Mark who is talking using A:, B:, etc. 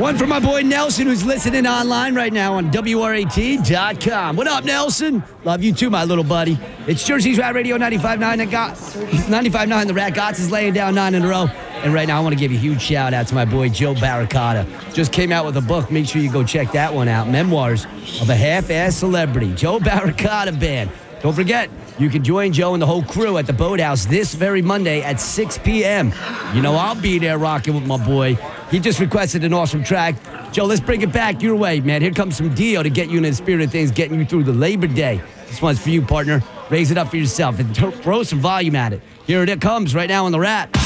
A: One for my boy Nelson, who's listening online right now on WRAT.com. What up, Nelson? Love you too, my little buddy. It's Jersey's Rat Radio 95.9. The Rat Gots is laying down 9 in a row. And right now, I want to give a huge shout out to my boy Joe Barricata. Just came out with a book. Make sure you go check that one out. Memoirs of a Half-Ass Celebrity. Joe Barricata Band. Don't forget, you can join Joe and the whole crew at the Boathouse this very Monday at 6 p.m. You know I'll be there rocking with my boy. He just requested an awesome track. Joe, let's bring it back your way, man. Here comes some Dio to get you in the spirit of things, getting you through the Labor Day. This one's for you, partner. Raise it up for yourself and throw some volume at it. Here it comes right now on the Rat.